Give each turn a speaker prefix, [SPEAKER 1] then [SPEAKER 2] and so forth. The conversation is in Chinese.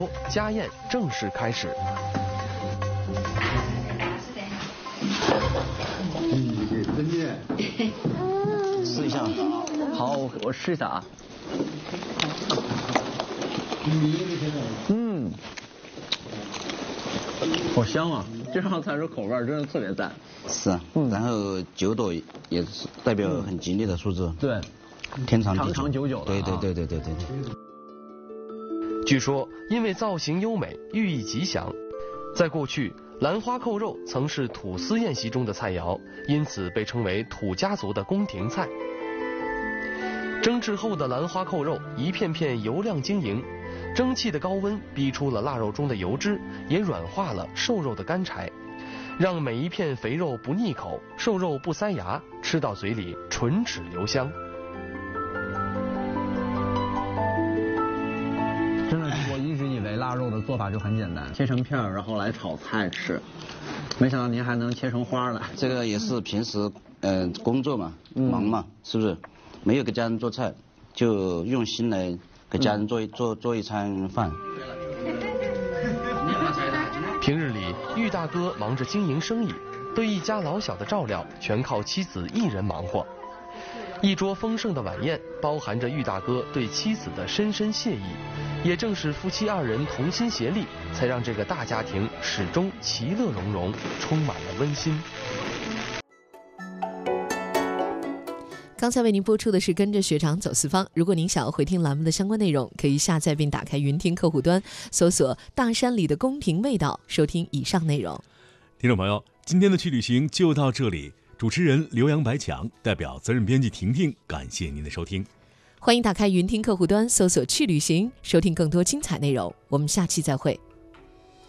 [SPEAKER 1] 家宴正式开始。
[SPEAKER 2] 试一下。好，我试一下啊。好香啊！这道菜是口味真的特别赞。
[SPEAKER 3] 是啊，然后9朵也是代表很吉利的数字。
[SPEAKER 2] 对，
[SPEAKER 3] 天长
[SPEAKER 2] 长长久久的。
[SPEAKER 3] 对。
[SPEAKER 1] 据说因为造型优美，寓意吉祥，在过去，兰花扣肉曾是土司宴席中的菜肴，因此被称为土家族的宫廷菜。蒸制后的兰花扣肉一片片油亮晶莹，蒸汽的高温逼出了腊肉中的油脂，也软化了瘦肉的干柴，让每一片肥肉不腻口，瘦肉不塞牙，吃到嘴里唇齿留香。
[SPEAKER 2] 真的，我一直以为腊肉的做法就很简单，切成片儿然后来炒菜吃，没想到您还能切成花了。
[SPEAKER 3] 这个也是平时工作嘛，忙嘛，是不是？没有给家人做菜，就用心来给家人做一餐饭。
[SPEAKER 1] 平日里，玉大哥忙着经营生意，对一家老小的照料全靠妻子一人忙活。一桌丰盛的晚宴，包含着玉大哥对妻子的深深谢意，也正是夫妻2人同心协力，才让这个大家庭始终其乐融融，充满了温馨。
[SPEAKER 4] 刚才为您播出的是跟着学长走四方。如果您想要回听栏目的相关内容，可以下载并打开云听客户端，搜索大山里的宫廷味道，收听以上内容。
[SPEAKER 5] 听众朋友，今天的去旅行就到这里，主持人刘洋白强代表责任编辑婷婷，感谢您的收听。
[SPEAKER 4] 欢迎打开云听客户端，搜索去旅行，收听更多精彩内容。我们下期再会。